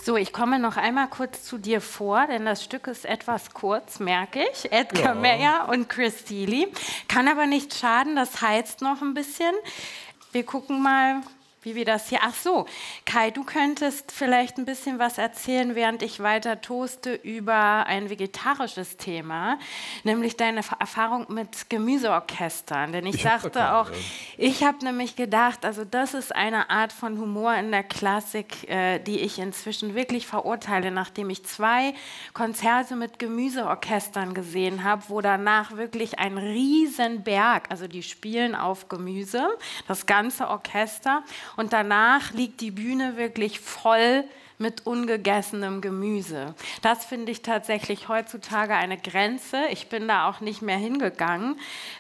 So, ich komme noch einmal kurz zu dir vor, denn das Stück ist etwas kurz, merke ich. Edgar Meyer und Chris Thile. Kann aber nicht schaden, das heizt noch ein bisschen. Wir gucken mal, wie wir das hier... Ach so, Kai, du könntest vielleicht ein bisschen was erzählen, während ich weiter toaste, über ein vegetarisches Thema, nämlich deine Erfahrung mit Gemüseorchestern. Denn ich habe nämlich gedacht, also das ist eine Art von Humor in der Klassik, die ich inzwischen wirklich verurteile, nachdem ich 2 Konzerte mit Gemüseorchestern gesehen habe, wo danach wirklich ein Riesenberg, also die spielen auf Gemüse, das ganze Orchester, und danach liegt die Bühne wirklich voll mit ungegessenem Gemüse. Das finde ich tatsächlich heutzutage eine Grenze. Ich bin da auch nicht mehr hingegangen.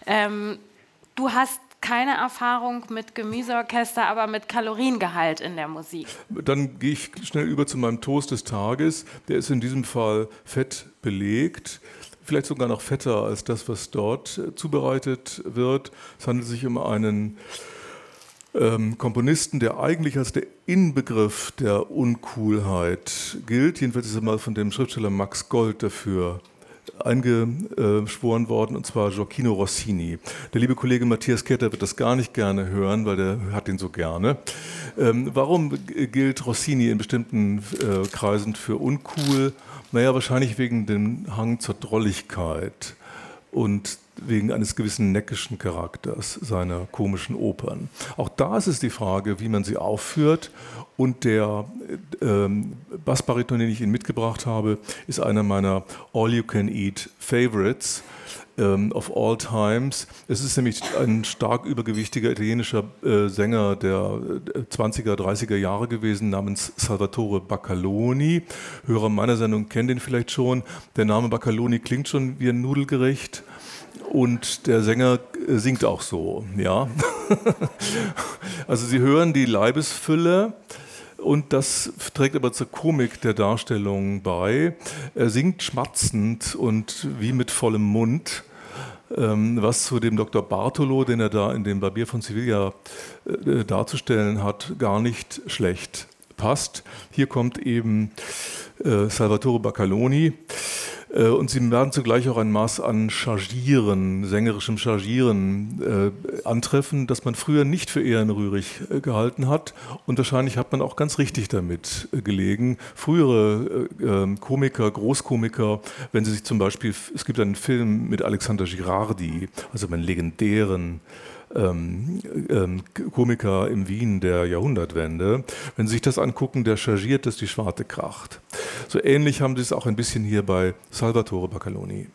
Du hast keine Erfahrung mit Gemüseorchester, aber mit Kaloriengehalt in der Musik. Dann gehe ich schnell über zu meinem Toast des Tages. Der ist in diesem Fall fett belegt. Vielleicht sogar noch fetter als das, was dort zubereitet wird. Es handelt sich um einen Komponisten, der eigentlich als der Inbegriff der Uncoolheit gilt. Jedenfalls ist er mal von dem Schriftsteller Max Gold dafür eingeschworen worden, und zwar Gioacchino Rossini. Der liebe Kollege Matthias Ketter wird das gar nicht gerne hören, weil der hat ihn so gerne. Warum gilt Rossini in bestimmten Kreisen für uncool? Naja, wahrscheinlich wegen dem Hang zur Drolligkeit und wegen eines gewissen neckischen Charakters seiner komischen Opern. Auch da ist es die Frage, wie man sie aufführt. Und der Bassbariton, den ich Ihnen mitgebracht habe, ist einer meiner All-You-Can-Eat-Favorites of all times. Es ist nämlich ein stark übergewichtiger italienischer Sänger der 20er, 30er Jahre gewesen, namens Salvatore Baccaloni. Hörer meiner Sendung kennen den vielleicht schon. Der Name Baccaloni klingt schon wie ein Nudelgericht. Und der Sänger singt auch so, ja. Also Sie hören die Leibesfülle, und das trägt aber zur Komik der Darstellung bei. Er singt schmatzend und wie mit vollem Mund, was zu dem Dr. Bartolo, den er da in dem Barbier von Sevilla darzustellen hat, gar nicht schlecht passt. Hier kommt eben Salvatore Baccaloni. Und sie werden zugleich auch ein Maß an Chargieren, sängerischem Chargieren antreffen, das man früher nicht für ehrenrührig gehalten hat. Und wahrscheinlich hat man auch ganz richtig damit gelegen. Frühere Komiker, Großkomiker, wenn sie sich zum Beispiel, es gibt einen Film mit Alexander Girardi, also einen legendären Komiker im Wien der Jahrhundertwende. Wenn Sie sich das angucken, der chargiert, dass die Schwarte kracht. So ähnlich haben Sie es auch ein bisschen hier bei Salvatore Baccaloni.